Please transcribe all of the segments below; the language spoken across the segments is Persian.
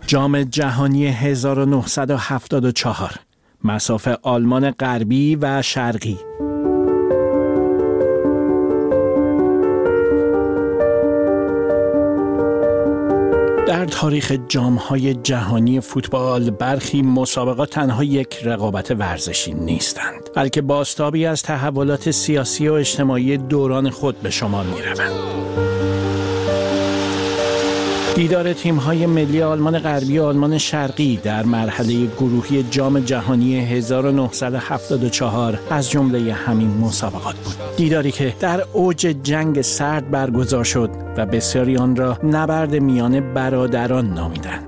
جام جهانی 1974 مصاف آلمان غربی و شرقی. در تاریخ جام‌های جهانی فوتبال برخی مسابقات تنها یک رقابت ورزشی نیستند، بلکه بازتابی از تحولات سیاسی و اجتماعی دوران خود به شمار می‌روند. دیدار تیم‌های ملی آلمان غربی و آلمان شرقی در مرحله گروهی جام جهانی 1974 از جمله همین مسابقات بود. دیداری که در اوج جنگ سرد برگزار شد و بسیاری آن را نبرد میان برادران نامیدند.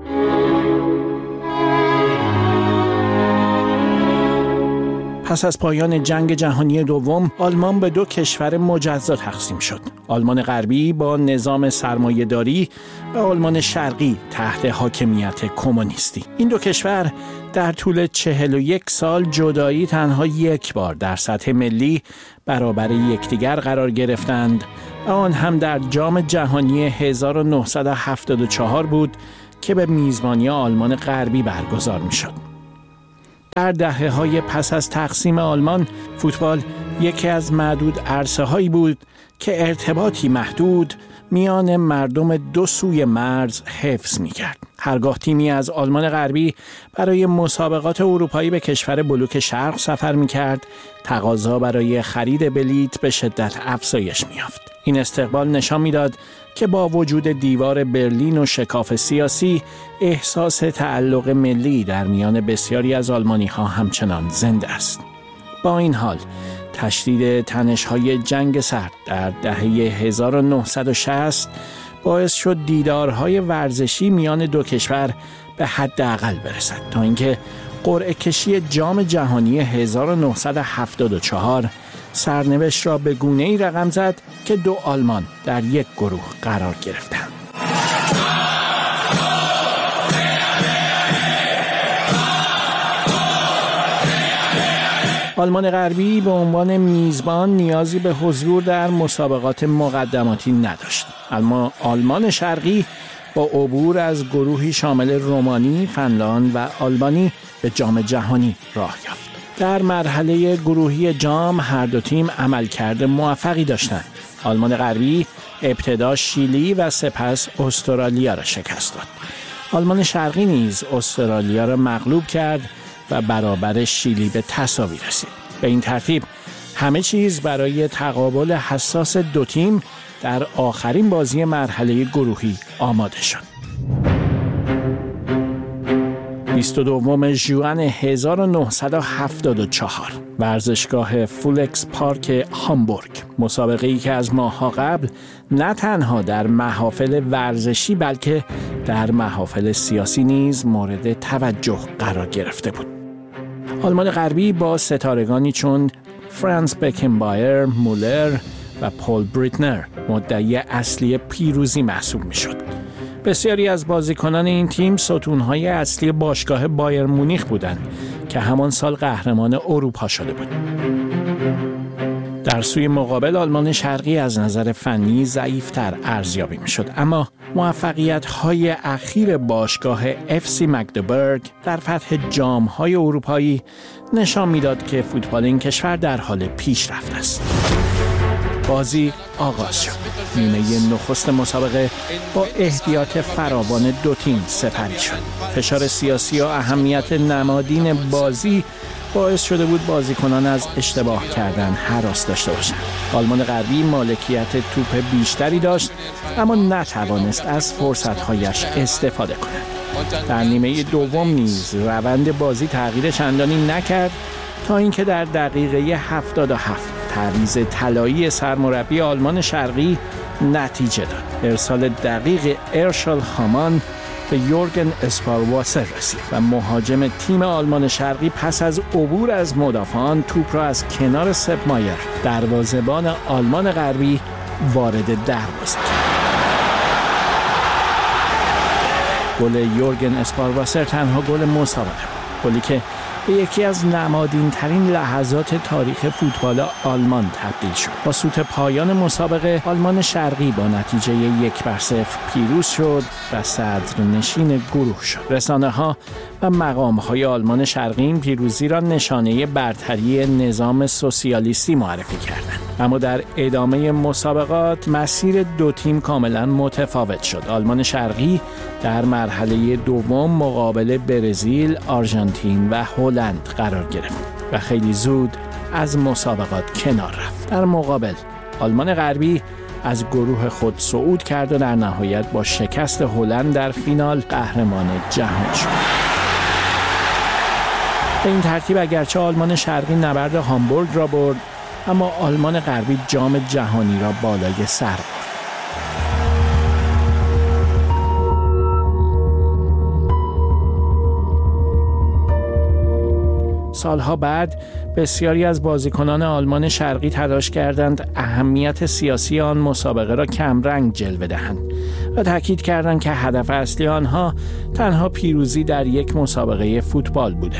پس از پایان جنگ جهانی دوم، آلمان به دو کشور مجزا تقسیم شد. آلمان غربی با نظام سرمایه‌داری و آلمان شرقی تحت حاکمیت کمونیستی. این دو کشور در طول 41 سال جدایی تنها یک بار در سطح ملی برابر یکدیگر قرار گرفتند و آن هم در جام جهانی 1974 بود که به میزبانی آلمان غربی برگزار می‌شد. در دهه‌های پس از تقسیم آلمان، فوتبال یکی از معدود عرصه‌هایی بود که ارتباطی محدود میان مردم دو سوی مرز حفظ می‌کرد. هرگاه تیمی از آلمان غربی برای مسابقات اروپایی به کشور بلوک شرق سفر می‌کرد، تقاضا برای خرید بلیت به شدت افزایش می‌یافت. این استقبال نشان می‌داد که با وجود دیوار برلین و شکاف سیاسی، احساس تعلق ملی در میان بسیاری از آلمانی‌ها همچنان زنده است. با این حال، تشدید تنش‌های جنگ سرد در دهه 1960 باعث شد دیدارهای ورزشی میان دو کشور به حداقل برسد تا اینکه قرعه کشی جام جهانی 1974 سرنوشت را به گونه‌ای رقم زد که دو آلمان در یک گروه قرار گرفتند. آلمان غربی به عنوان میزبان نیازی به حضور در مسابقات مقدماتی نداشت، اما آلمان شرقی با عبور از گروهی شامل رومانی، فنلاند و آلبانی به جام جهانی راه یافت. در مرحله گروهی جام هر دو تیم عملکرد موفقی داشتند. آلمان غربی ابتدا شیلی و سپس استرالیا را شکست داد. آلمان شرقی نیز استرالیا را مغلوب کرد و برابر شیلی به تساوی رسید. به این ترتیب همه چیز برای تقابل حساس دو تیم در آخرین بازی مرحله گروهی آماده شد. 22 ژوئن 1974 ورزشگاه فولکس پارک هامبورگ، مسابقه‌ای که از ماه‌ها قبل نه تنها در محافل ورزشی بلکه در محافل سیاسی نیز مورد توجه قرار گرفته بود. آلمان غربی با ستارگانی چون فرانس بکنبایر، مولر و پول بریتنر مدعی اصلی پیروزی محسوب می‌شد. بسیاری از بازیکنان این تیم ستونهای اصلی باشگاه بایر مونیخ بودند که همان سال قهرمان اروپا شده بود. در سوی مقابل آلمان شرقی از نظر فنی ضعیف‌تر ارزیابی می‌شد، اما موفقیت‌های اخیر باشگاه FC مگدبورگ در فتح جام‌های اروپایی نشان می‌داد که فوتبال این کشور در حال پیشرفت است. بازی آغاز شد. نیمه نخست مسابقه با احتیاط فراوان دو تیم سپری شد. فشار سیاسی و اهمیت نمادین بازی باعث شده بود بازیکنان از اشتباه کردن هراس داشته باشند. آلمان غربی مالکیت توپ بیشتری داشت اما نتوانست از فرصت‌هایش استفاده کند. در نیمه دوم نیز روند بازی تغییر چندانی نکرد تا اینکه در دقیقه 77 تعویض طلایی سرمربی آلمان شرقی نتیجه داد. ارسال دقیق ارشال هامان به یورگن اسپارواسر رسید و مهاجم تیم آلمان شرقی پس از عبور از مدافعان توپ را از کنار سپ مایر دروازه‌بان آلمان غربی وارد دروازه کرد. گل یورگن اسپارواسر تنها گل مسابقه بود، گلی که به یکی از نمادین‌ترین لحظات تاریخ فوتبال آلمان تبدیل شد. با سوت پایان مسابقه آلمان شرقی با نتیجه 1-0 پیروز شد و صدرنشین گروه شد. رسانه‌ها و مقام‌های آلمان شرقی این پیروزی را نشانه برتری نظام سوسیالیستی معرفی کردند. اما در ادامه مسابقات مسیر دو تیم کاملا متفاوت شد. آلمان شرقی در مرحله دوم مقابل برزیل، آرژانتین و هلند قرار گرفت و خیلی زود از مسابقات کنار رفت. در مقابل آلمان غربی از گروه خود صعود کرد و در نهایت با شکست هلند در فینال قهرمان جهان شد. به این ترتیب اگرچه آلمان شرقی نبرد هامبورگ را برد، اما آلمان غربی جام جهانی را بالای سر برد. سالها بعد بسیاری از بازیکنان آلمان شرقی تلاش کردند اهمیت سیاسی آن مسابقه را کمرنگ جلوه دهند و تاکید کردند که هدف اصلی آنها تنها پیروزی در یک مسابقه فوتبال بوده.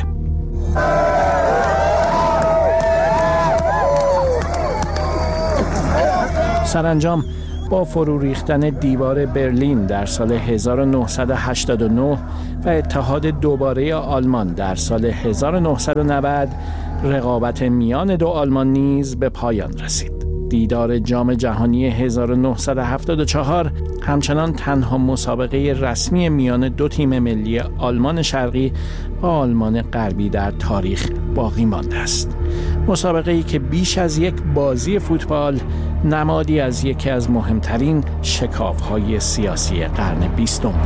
سرانجام با فرو ریختن دیوار برلین در سال 1989 و اتحاد دوباره آلمان در سال 1990 رقابت میان دو آلمان نیز به پایان رسید. دیدار جام جهانی 1974 همچنان تنها مسابقه رسمی میان دو تیم ملی آلمان شرقی و آلمان غربی در تاریخ باقی مانده است. مسابقه‌ای که بیش از یک بازی فوتبال نمادی از یکی از مهمترین شکاف‌های سیاسی قرن 20 بود.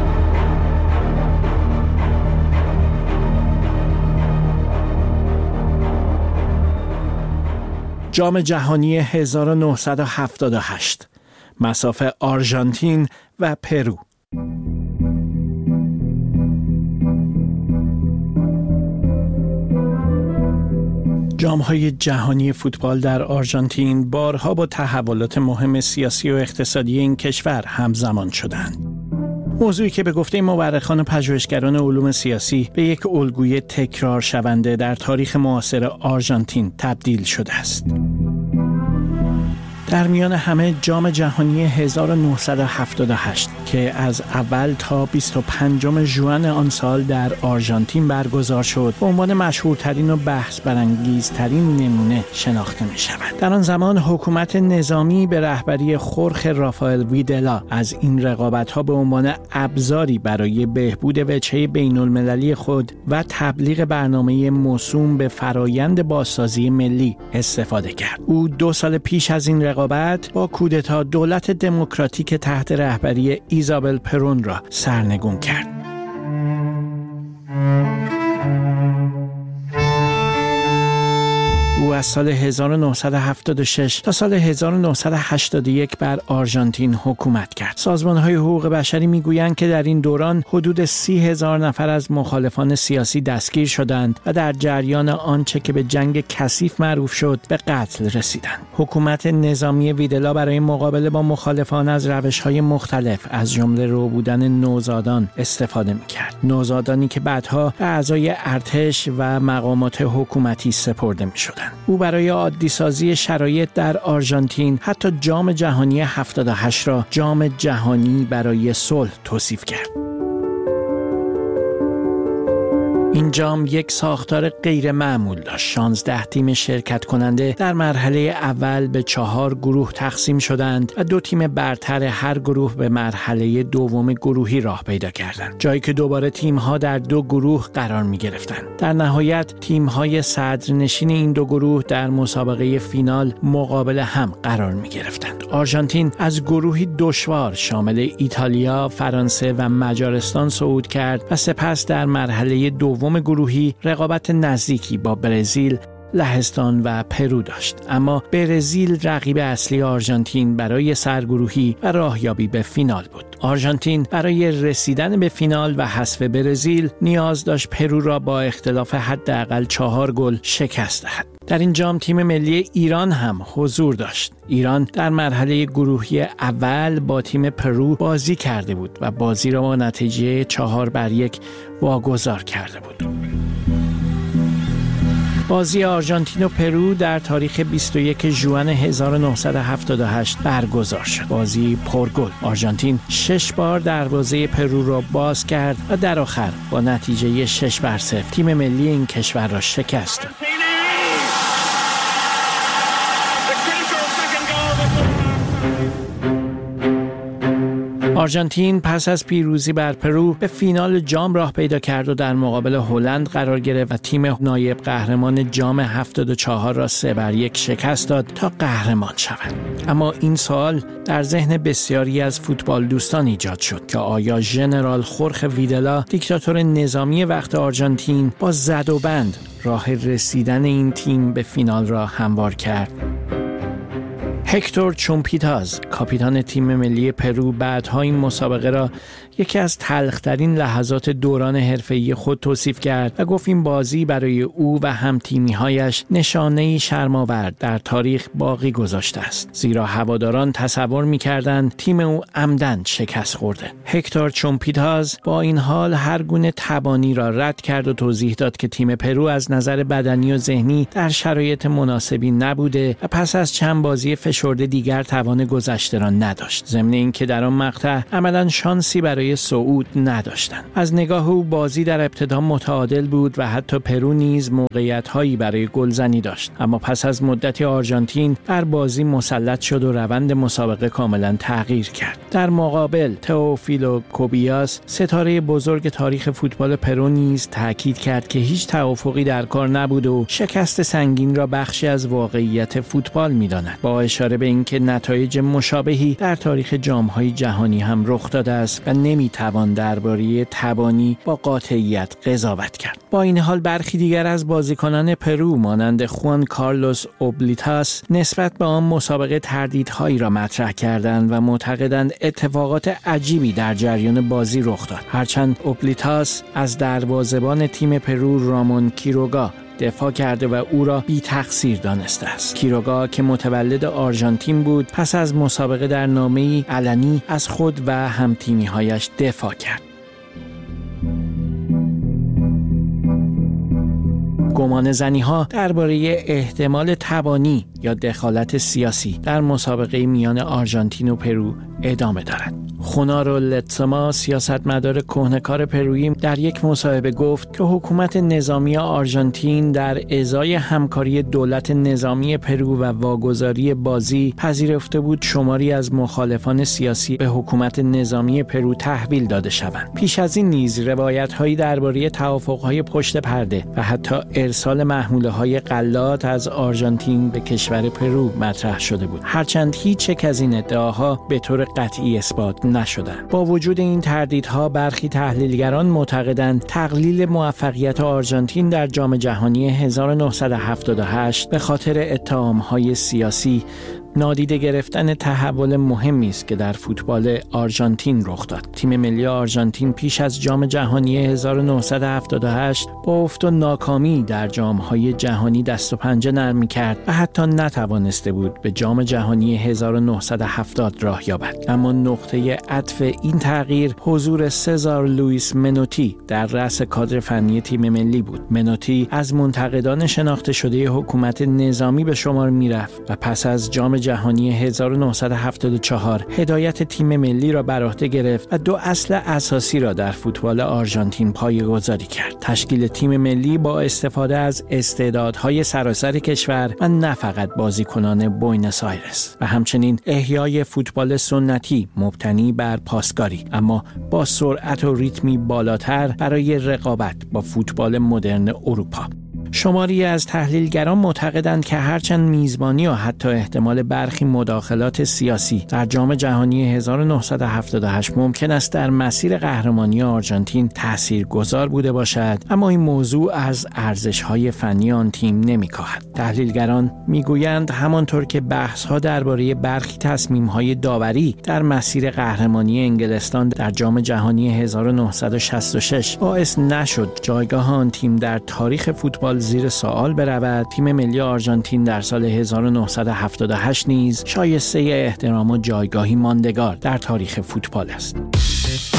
جام جهانی 1978 مصاف آرژانتین و پرو. جام‌های جهانی فوتبال در آرژانتین بارها با تحولات مهم سیاسی و اقتصادی این کشور همزمان شدند. موضوعی که به گفته مورخان و پژوهشگران علوم سیاسی به یک الگوی تکرار شونده در تاریخ معاصر آرژانتین تبدیل شده است. در میان همه جام جهانی 1978 که از اول تا 25 ژوئن آن سال در آرژانتین برگزار شد، به عنوان مشهورترین و بحث برانگیزترین نمونه شناخته می شود. در آن زمان حکومت نظامی به رهبری خورخ رافائل ویدلا از این رقابت‌ها به عنوان ابزاری برای بهبود وجهه بین‌المللی خود و تبلیغ برنامه موسوم به فرایند بازسازی ملی استفاده کرد. او 2 سال پیش از این رقابت با کودتا دولت دموکراتیک تحت رهبری ایزابل پرون را سرنگون کرد. او از سال 1976 تا سال 1981 بر آرژانتین حکومت کرد. سازمان‌های حقوق بشری می‌گویند که در این دوران حدود 30,000 نفر از مخالفان سیاسی دستگیر شدند و در جریان آنچه که به جنگ کثیف معروف شد به قتل رسیدند. حکومت نظامی ویدلا برای مقابله با مخالفان از روش‌های مختلف از جمله روبودن نوزادان استفاده می‌کرد. نوزادانی که بعدها به اعضای ارتش و مقامات حکومتی سپرده می‌شدند. او برای عادی سازی شرایط در آرژانتین حتی جام جهانی 78 را جام جهانی برای صلح توصیف کرد. این جام یک ساختار غیر معمول داشت. 16 تیم شرکت کننده در مرحله اول به 4 گروه تقسیم شدند و 2 تیم برتر هر گروه به مرحله دوم گروهی راه پیدا کردند، جایی که دوباره تیم‌ها در 2 گروه قرار می‌گرفتند. در نهایت تیم‌های صدرنشین این 2 گروه در مسابقه فینال مقابل هم قرار می‌گرفتند. آرژانتین از گروهی دشوار شامل ایتالیا، فرانسه و مجارستان صعود کرد و سپس در مرحله دوم گروهی رقابت نزدیکی با برزیل، لهستان و پرو داشت. اما برزیل رقیب اصلی آرژانتین برای سرگروهی و راهیابی به فینال بود. آرژانتین برای رسیدن به فینال و حذف برزیل نیاز داشت پرو را با اختلاف حداقل 4 گل شکست دهد. در این جام تیم ملی ایران هم حضور داشت. ایران در مرحله گروهی اول با تیم پرو بازی کرده بود و بازی را با نتیجه 4-1 واگذار کرده بود. بازی آرژانتین و پرو در تاریخ 21 ژوئن 1978 برگزار شد. بازی پرگل. آرژانتین 6 بار دروازه پرو را باز کرد و در آخر با نتیجه 6-0 تیم ملی این کشور را شکست داد. آرژانتین پس از پیروزی بر پرو به فینال جام راه پیدا کرد و در مقابل هلند قرار گرفت و تیم نایب قهرمان جام 74 را 3-1 شکست داد تا قهرمان شود. اما این سوال در ذهن بسیاری از فوتبال دوستان ایجاد شد که آیا ژنرال خورخ ویدلا، دیکتاتور نظامی وقت آرژانتین، با زد و بند راه رسیدن این تیم به فینال را هموار کرد؟ هکتور چومپیتاز، کاپیتان تیم ملی پرو، بعدها این مسابقه را یکی از تلخ‌ترین لحظات دوران حرفه‌ای خود توصیف کرد و گفت این بازی برای او و هم‌تیمی‌هایش نشانه‌ای شرم‌آور در تاریخ باقی گذاشته است، زیرا هواداران تصور می‌کردند تیم او عمدن شکست خورده. هکتور چومپیتاز با این حال هر گونه تبانی را رد کرد و توضیح داد که تیم پرو از نظر بدنی و ذهنی در شرایط مناسبی نبوده و پس از چند بازی فشرده دیگر توان گذشته را نداشت. ضمن اینکه در آن مقطع عملاً شانسی برای صعود نداشتند. از نگاه او بازی در ابتدا متعادل بود و حتی پرو نیز موقعیت‌هایی برای گلزنی داشت، اما پس از مدتی آرژانتین بر بازی مسلط شد و روند مسابقه کاملاً تغییر کرد. در مقابل تئوفیلو کوبیاس، ستاره بزرگ تاریخ فوتبال پرو نیز تاکید کرد که هیچ توافقی در کار نبود و شکست سنگین را بخشی از واقعیت فوتبال می‌داند، با اشاره به اینکه نتایج مشابهی در تاریخ جام‌های جهانی هم رخ داده است و نمیتوان درباره تبانی با قاطعیت قضاوت کرد. با این حال برخی دیگر از بازیکنان پرو مانند خوان کارلوس اوبلیتاس نسبت به آن مسابقه تردیدهایی را مطرح کردند و معتقدند اتفاقات عجیبی در جریان بازی رخ داد. هرچند اوبلیتاس از دروازه‌بان تیم پرو رامون کیروگا دفاع کرده و او را بی تقصیر دانسته است. کیروگا که متولد آرژانتین بود، پس از مسابقه در نامه‌ای علنی از خود و هم‌تیمی‌هایش دفاع کرد. گمان زنی‌ها درباره احتمال تبانی یا دخالت سیاسی در مسابقه میان آرژانتین و پرو ادامه دارد. خونارو لتسما، سیاستمدار کهنه‌کار پرویی، در یک مصاحبه گفت که حکومت نظامی آرژانتین در ازای همکاری دولت نظامی پرو و واگذاری بازی پذیرفته بود شماری از مخالفان سیاسی به حکومت نظامی پرو تحویل داده شوند. پیش از این نیز روایت‌هایی درباره توافق‌های پشت پرده و حتی ارسال محموله‌های غلات از آرژانتین به کشور پرو مطرح شده بود، هرچند هیچ یک از این ادعاها به طور قطعی اثبات نشدند. با وجود این تردیدها، برخی تحلیلگران معتقدند تقلیل موفقیت آرژانتین در جام جهانی 1978 به خاطر اتهام‌های سیاسی نادیده گرفتن تحول مهمی است که در فوتبال آرژانتین رخ داد. تیم ملی آرژانتین پیش از جام جهانی 1978 با افت و ناکامی در جام‌های جهانی دست و پنجه نرم می‌کرد و حتی نتوانسته بود به جام جهانی 1970 راه یابد. اما نقطه عطف این تغییر حضور سزار لوئیس منوتی در رأس کادر فنی تیم ملی بود. منوتی از منتقدان شناخته شده حکومت نظامی به شمار می‌رفت و پس از جام جهانی 1974 هدایت تیم ملی را بر عهده گرفت و 2 اصل اساسی را در فوتبال آرژانتین پایه‌گذاری کرد: تشکیل تیم ملی با استفاده از استعدادهای سراسر کشور و نه فقط بازیکنان بوئنوس آیرس، و همچنین احیای فوتبال سنتی مبتنی بر پاسکاری اما با سرعت و ریتمی بالاتر برای رقابت با فوتبال مدرن اروپا. شماری از تحلیلگران معتقدند که هرچند میزبانی و حتی احتمال برخی مداخلات سیاسی در جام جهانی 1978 ممکن است در مسیر قهرمانی آرژانتین تاثیرگذار بوده باشد، اما این موضوع از ارزش‌های فنی آن تیم نمی‌کاهد. تحلیلگران میگویند همانطور که بحث‌ها درباره برخی تصمیم‌های داوری در مسیر قهرمانی انگلستان در جام جهانی 1966 باعث نشد جایگاه آن تیم در تاریخ فوتبال زیر سوال برود، تیم ملی آرژانتین در سال 1978 نیز شایسته احترام و جایگاهی ماندگار در تاریخ فوتبال است.